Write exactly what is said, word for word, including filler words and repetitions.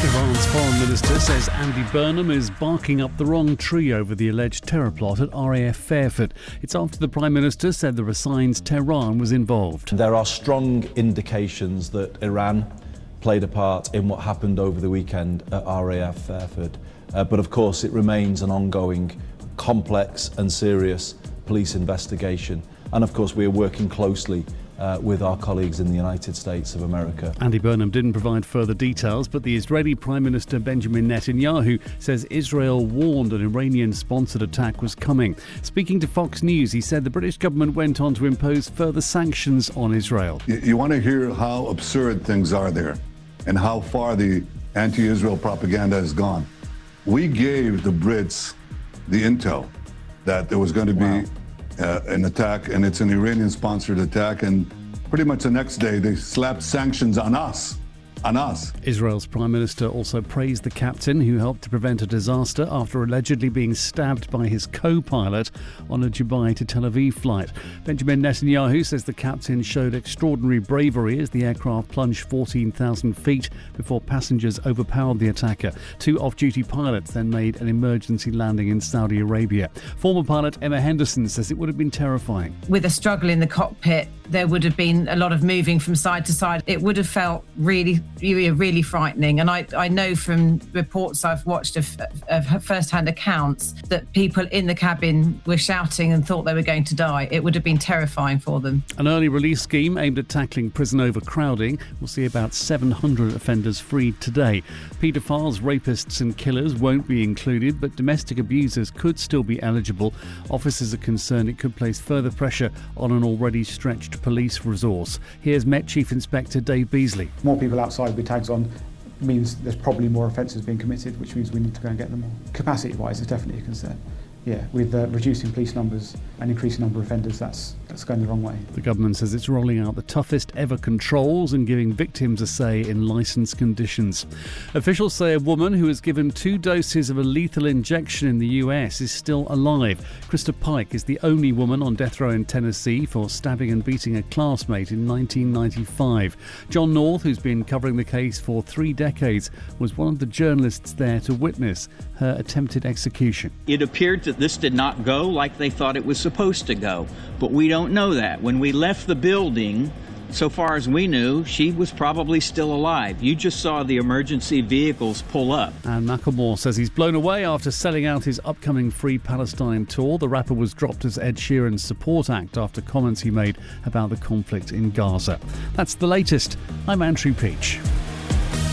Iran's foreign minister says Andy Burnham is barking up the wrong tree over the alleged terror plot at R A F Fairford. It's after the Prime Minister said the signs Tehran was involved. There are strong indications that Iran played a part in what happened over the weekend at R A F Fairford. Uh, but of course it remains an ongoing, complex and serious police investigation. And of course we are working closely Uh, with our colleagues in the United States of America. Andy Burnham didn't provide further details, but the Israeli Prime Minister Benjamin Netanyahu says Israel warned an Iranian-sponsored attack was coming. Speaking to Fox News, he said the British government went on to impose further sanctions on Israel. You, you want to hear how absurd things are there and how far the anti-Israel propaganda has gone. We gave the Brits the intel that there was going to be wow. Uh, an attack, and it's an Iranian-sponsored attack, and pretty much the next day they slapped sanctions on us. On us. Israel's Prime Minister also praised the captain who helped to prevent a disaster after allegedly being stabbed by his co-pilot on a Dubai to Tel Aviv flight. Benjamin Netanyahu says the captain showed extraordinary bravery as the aircraft plunged fourteen thousand feet before passengers overpowered the attacker. Two off-duty pilots then made an emergency landing in Saudi Arabia. Former pilot Emma Henderson says it would have been terrifying. With a struggle in the cockpit, there would have been a lot of moving from side to side. It would have felt really, really, really frightening. And I, I know from reports I've watched of, of first-hand accounts that people in the cabin were shouting and thought they were going to die. It would have been terrifying for them. An early release scheme aimed at tackling prison overcrowding will see about seven hundred offenders freed today. Paedophiles, rapists and killers won't be included, but domestic abusers could still be eligible. Officers are concerned it could place further pressure on an already stretched police resource. Here's Met Chief Inspector Dave Beasley. More people outside with tags on means there's probably more offences being committed, which means we need to go and get them all. Capacity-wise, it's definitely a concern. Yeah, with uh, reducing police numbers and increasing number of offenders, that's that's going the wrong way. The government says it's rolling out the toughest ever controls and giving victims a say in licensed conditions. Officials say a woman who was given two doses of a lethal injection in the U S is still alive. Krista Pike is the only woman on death row in Tennessee for stabbing and beating a classmate in nineteen ninety-five. John North, who's been covering the case for three decades, was one of the journalists there to witness her attempted execution. It appeared that this did not go like they thought it was supposed to go, but we don't know that. When we left the building, so far as we knew, she was probably still alive. You just saw the emergency vehicles pull up. And Macklemore says he's blown away after selling out his upcoming Free Palestine tour. The rapper was dropped as Ed Sheeran's support act after comments he made about the conflict in Gaza. That's the latest. I'm Andrew Peach.